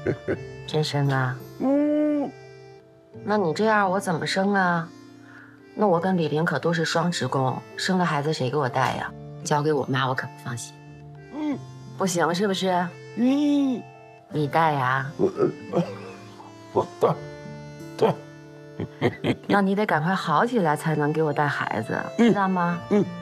真生啊？那你这样我怎么生啊？那我跟李玲可都是双职工，生了孩子谁给我带呀？交给我妈我可不放心。不行是不是？你带呀？ 我带。对。 那你得赶快好起来才能给我带孩子，知道吗？